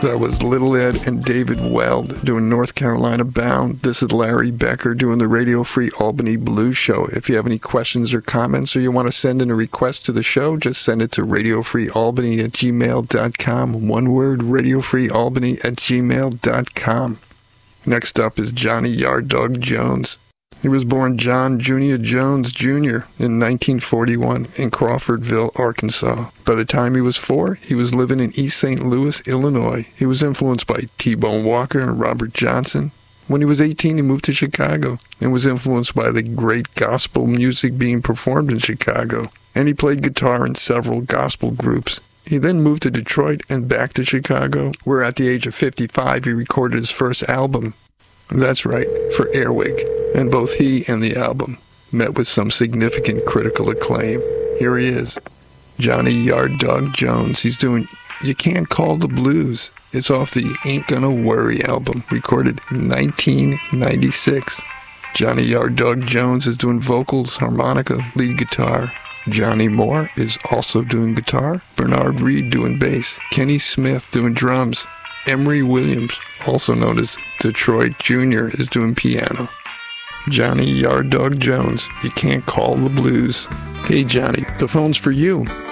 That was Little Ed and David Weld doing North Carolina Bound. This is Larry Becker doing the Radio Free Albany Blues Show. If you have any questions or comments or you want to send in a request to the show, just send it to radiofreealbany@gmail.com. One word, radiofreealbany@gmail.com. Next up is Johnny Yard Dog Jones. He was born John Junior Jones Jr. in 1941 in Crawfordville, Arkansas. By the time he was 4, he was living in East St. Louis, Illinois. He was influenced by T-Bone Walker and Robert Johnson. When he was 18, he moved to Chicago and was influenced by the great gospel music being performed in Chicago. And he played guitar in several gospel groups. He then moved to Detroit and back to Chicago, where at the age of 55, he recorded his first album. That's right, for Airwig. And both he and the album met with some significant critical acclaim. Here he is, Johnny Yard Dog Jones. He's doing You Can't Call the Blues. It's off the Ain't Gonna Worry album, recorded in 1996. Johnny Yard Dog Jones is doing vocals, harmonica, lead guitar. Johnny Moore is also doing guitar. Bernard Reed doing bass. Kenny Smith doing drums. Emery Williams, also known as Detroit Jr., is doing piano. Johnny Yard Dog Jones, You Can't Call the Blues. Hey Johnny, the phone's for you.